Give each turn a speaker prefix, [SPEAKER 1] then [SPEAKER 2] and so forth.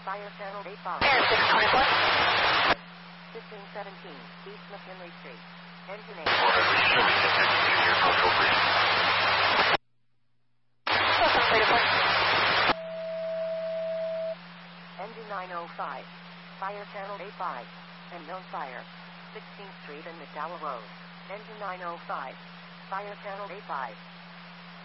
[SPEAKER 1] Fire channel 85.
[SPEAKER 2] Air 624.
[SPEAKER 1] 1517, East McKinley Street. Engine 8. Engine 905. Fire channel 85. And known fire. 16th Street and McDowell Road. Engine 905. Fire channel 85.